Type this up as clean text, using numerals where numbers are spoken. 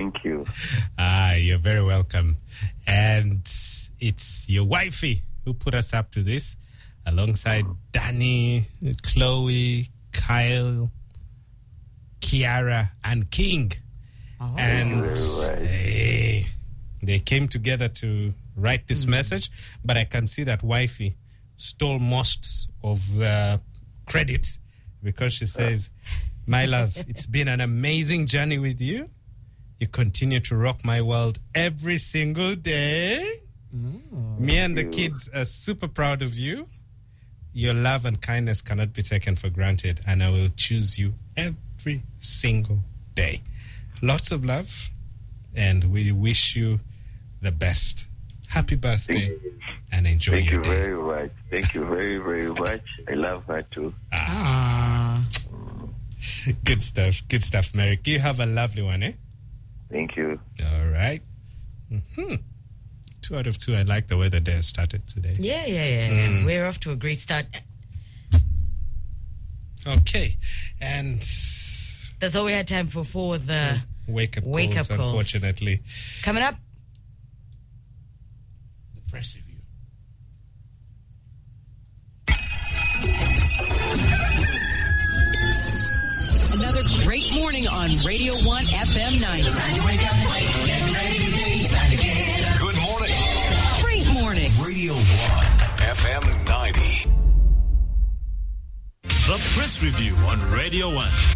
Thank you. You're very welcome. And it's your wifey who put us up to this, alongside Danny, Chloe, Kyle, Kiara, and King. Oh, and they came together to write this message, but I can see that wifey stole most of the credit, because she says, my love, it's been an amazing journey with you. You continue to rock my world every single day. Me and the kids are super proud of you. Your love and kindness cannot be taken for granted, and I will choose you every single day. Lots of love, and we wish you the best. Happy birthday, and enjoy your day. Thank you very much. Thank you very, very much. I love her too. Good stuff. Good stuff, Merrick. You have a lovely one, eh? Thank you. All right. 2 out of 2. I like the way the day started today. Yeah. We're off to a great start. Okay. And that's all we had time for the wake-up calls, unfortunately. Coming up, the press review. Another great morning on Radio 1 FM 90. Good morning. Great morning. Radio 1 FM 90. The Press Review on Radio 1.